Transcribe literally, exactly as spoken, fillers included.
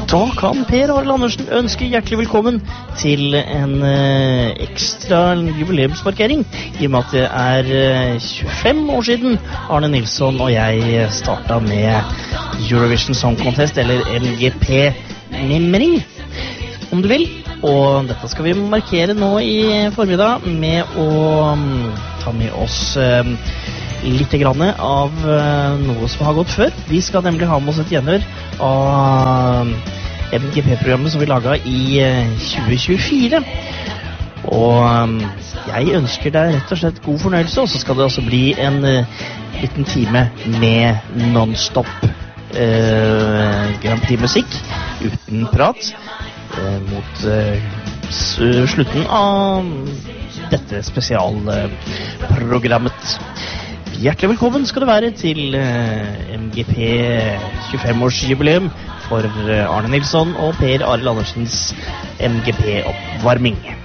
Da kan Per Arild Andersen ønske hjertelig velkommen til en eh, ekstra jubileumsmarkering, i og med at det er eh, tjuefem år siden Arne Nilsson og jeg startet med Eurovision Song Contest, eller M G P-mimring, om du vil. Og dette skal vi markere nå i formiddag med å um, ta med oss um, litt grann av uh, noe som har gått før. Vi skal nemlig ha med oss et gjenhør av M G P-programmet som vi laget i uh, tjue tjuefire. Og um, jeg ønsker deg rett og slett god fornøyelse, og så skal det også bli en uh, liten time med non-stop uh, Grand Prix-musikk uten prat. Mot uh, slutten av dette spesialprogrammet. Hjertelig velkommen skal det være til uh, M G P tjuefem-års jubileum for uh, Arne Nilsson og Per Arild Andersens M G P-oppvarming.